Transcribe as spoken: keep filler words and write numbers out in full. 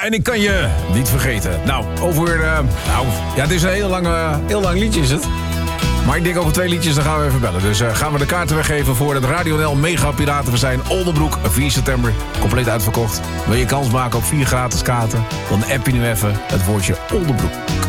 Ja, en ik kan je niet vergeten. Nou, over... Uh, nou, ja, het is een heel lang, uh, heel lang liedje, is het. Maar ik denk over twee liedjes, dan gaan we even bellen. Dus uh, gaan we de kaarten weggeven voor het Radio N L Mega Piraten. We zijn Oldenbroek, vier september, compleet uitverkocht. Wil je kans maken op vier gratis kaarten? Dan app je nu even het woordje Oldenbroek.